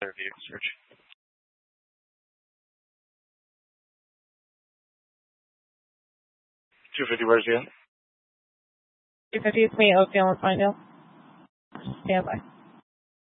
vehicle search. 250, where's he at? 250 is me, Oakdale and Pinedale. Stand by.